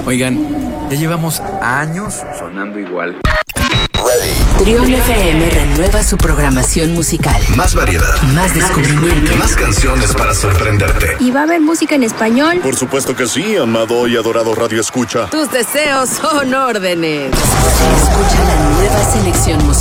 Oigan, ya llevamos años sonando igual. Trión FM renueva su programación musical. Más variedad, más descubrimiento, más canciones para sorprenderte. ¿Y va a haber música en español? Por supuesto que sí, amado y adorado Radio Escucha. Tus deseos son órdenes. Escucha la nueva selección musical.